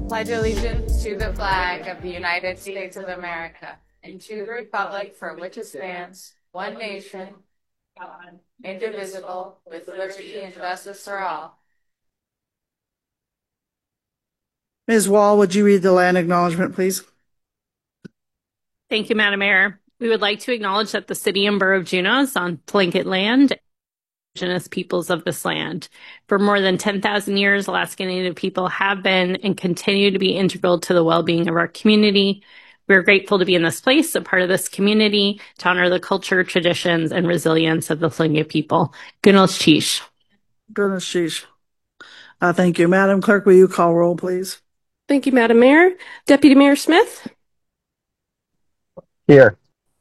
pledge allegiance to the flag of the United States of America and to the republic for which it stands, one nation, indivisible, with liberty and justice for all. Ms. Wall, would you read the land acknowledgement, please? Thank you, Madam Mayor. We would like to acknowledge that the City and Borough of Juneau is on Tlingit land, indigenous peoples of this land. For more than 10,000 years, Alaska Native people have been and continue to be integral to the well-being of our community. We're grateful to be in this place, a part of this community, to honor the culture, traditions, and resilience of the Tlingit people. Gunos Chish. Gunos Chish. Thank you. Madam Clerk, will you call roll, please? Thank you, Madam Mayor. Deputy Mayor Smith? Here.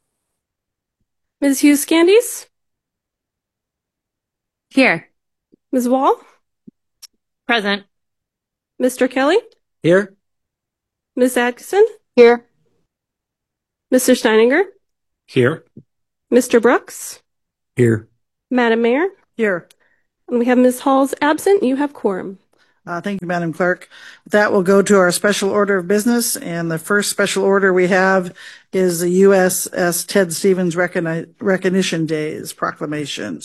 Ms. Hughes-Candies? Here. Ms. Wall? Present. Mr. Kelly? Here. Ms. Atkinson? Here. Mr. Steininger? Here. Mr. Brooks? Here. Madam Mayor? Here. And we have Ms. Halls absent. You have quorum. Thank you, Madam Clerk. That will go to our special order of business, and the first special order we have is the USS Ted Stevens Recognition Days proclamation.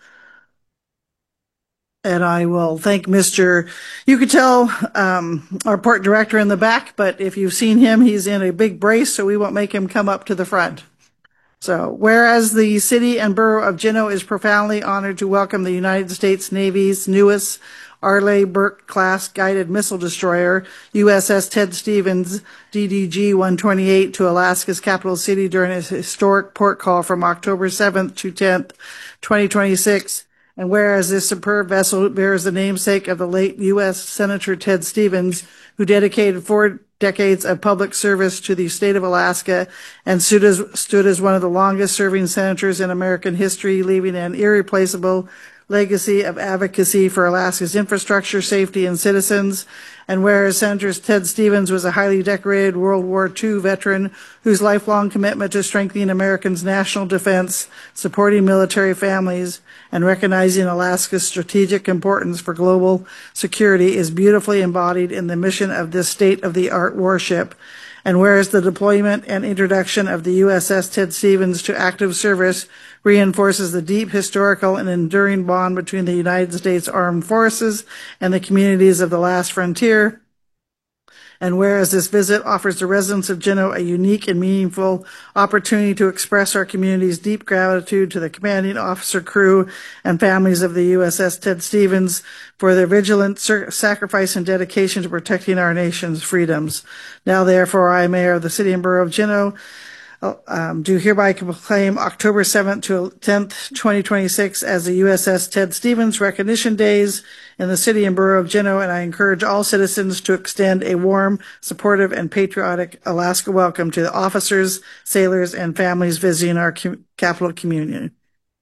And I will thank you could tell our port director in the back, but if you've seen him, he's in a big brace, so we won't make him come up to the front. So, whereas the City and Borough of Juneau is profoundly honored to welcome the United States Navy's newest Arleigh Burke-class guided missile destroyer, USS Ted Stevens DDG-128, to Alaska's capital city during its historic port call from October 7th to 10th, 2026. And whereas this superb vessel bears the namesake of the late U.S. Senator Ted Stevens, who dedicated 4 decades of public service to the state of Alaska and stood as one of the longest serving senators in American history, leaving an irreplaceable legacy of advocacy for Alaska's infrastructure, safety, and citizens. And whereas Senator Ted Stevens was a highly decorated World War II veteran whose lifelong commitment to strengthening Americans' national defense, supporting military families, and recognizing Alaska's strategic importance for global security is beautifully embodied in the mission of this state-of-the-art warship. And whereas the deployment and introduction of the USS Ted Stevens to active service reinforces the deep historical and enduring bond between the United States Armed Forces and the communities of the last frontier. And whereas this visit offers the residents of Juneau a unique and meaningful opportunity to express our community's deep gratitude to the commanding officer, crew, and families of the USS Ted Stevens for their vigilant sacrifice and dedication to protecting our nation's freedoms. Now, therefore, I, Mayor of the City and Borough of Juneau, do hereby proclaim October 7th to 10th, 2026 as the USS Ted Stevens Recognition Days in the City and Borough of Juneau, and I encourage all citizens to extend a warm, supportive, and patriotic Alaska welcome to the officers, sailors, and families visiting our capital community.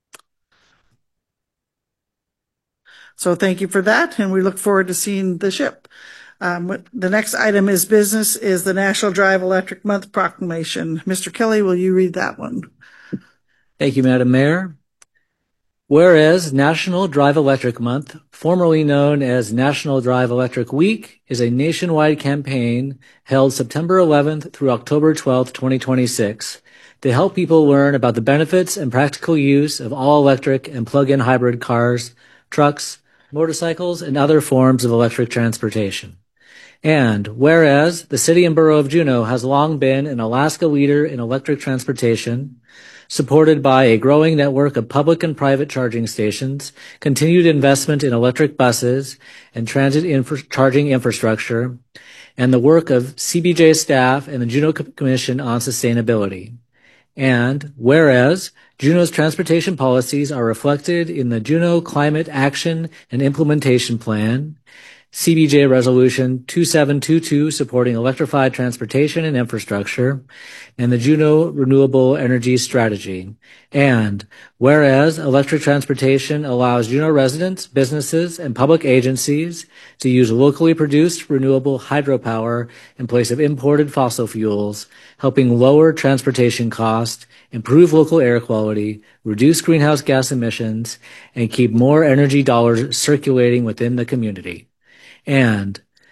So thank you for that, and we look forward to seeing the ship. The next item is business is the National Drive Electric Month proclamation. Mr. Kelly, will you read that one? Thank you, Madam Mayor. Whereas National Drive Electric Month, formerly known as National Drive Electric Week, is a nationwide campaign held September 11th through October 12th, 2026, to help people learn about the benefits and practical use of all-electric and plug-in hybrid cars, trucks, motorcycles, and other forms of electric transportation. And whereas the City and Borough of Juneau has long been an Alaska leader in electric transportation, supported by a growing network of public and private charging stations, continued investment in electric buses and transit charging infrastructure, and the work of CBJ staff and the Juneau Commission on Sustainability. And whereas Juneau's transportation policies are reflected in the Juneau Climate Action and Implementation Plan, CBJ Resolution 2722 supporting electrified transportation and infrastructure, and the Juneau Renewable Energy Strategy. And whereas electric transportation allows Juneau residents, businesses, and public agencies to use locally produced renewable hydropower in place of imported fossil fuels, helping lower transportation costs, improve local air quality, reduce greenhouse gas emissions, and keep more energy dollars circulating within the community. And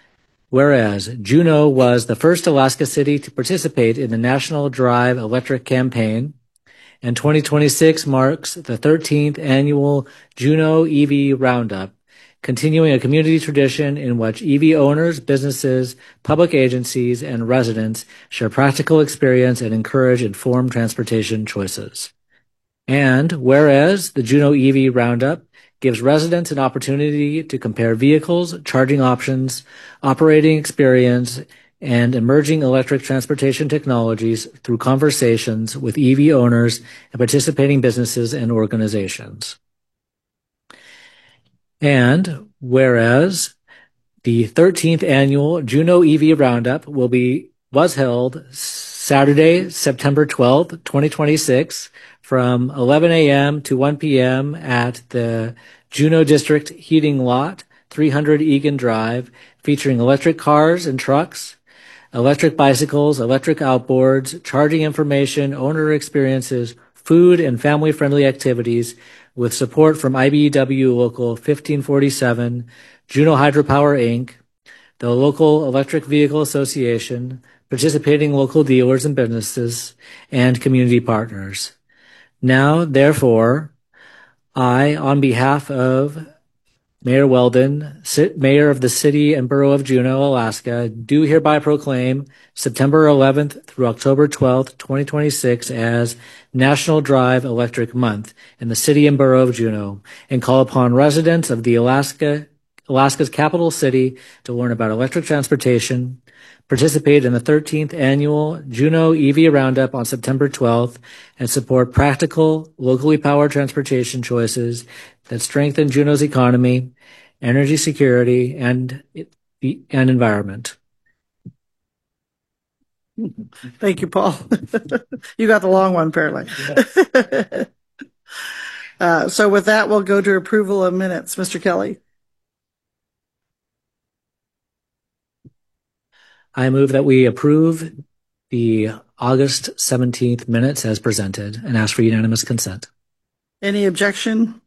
Whereas Juneau was the first Alaska city to participate in the National Drive Electric campaign, and 2026 marks the 13th annual Juneau EV Roundup, continuing a community tradition in which EV owners, businesses, public agencies, and residents share practical experience and encourage informed transportation choices. And whereas the Juneau EV Roundup gives residents an opportunity to compare vehicles, charging options, operating experience, and emerging electric transportation technologies through conversations with EV owners and participating businesses and organizations. And whereas the 13th annual Juneau EV Roundup was held Saturday, September 12th, 2026, from 11 a.m. to 1 p.m. at the Juneau District Heating Lot, 300 Egan Drive, featuring electric cars and trucks, electric bicycles, electric outboards, charging information, owner experiences, food, and family-friendly activities with support from IBEW Local 1547, Juneau Hydropower, Inc., the local Electric Vehicle Association, participating local dealers and businesses, and community partners. Now, therefore, I, on behalf of Mayor Weldon, Mayor of the City and Borough of Juneau, Alaska, do hereby proclaim September 11th through October 12th, 2026 as National Drive Electric Month in the City and Borough of Juneau, and call upon residents of the Alaska's capital city to learn about electric transportation, participate in the 13th annual Juneau EV Roundup on September 12th, and support practical, locally powered transportation choices that strengthen Juneau's economy, energy security, and environment. Thank you, Paul. You got the long one, apparently. So with that, we'll go to approval of minutes. Mr. Kelly. I move that we approve the August 17th minutes as presented and ask for unanimous consent. Any objection?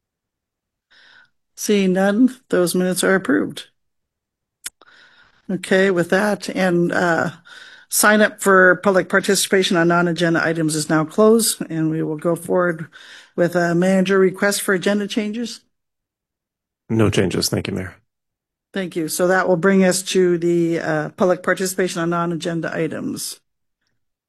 Seeing none, those minutes are approved. Okay, with that, and sign up for public participation on non-agenda items is now closed, and we will go forward with a manager request for agenda changes. No changes. Thank you, Mayor. Thank you. So that will bring us to the public participation on non-agenda items.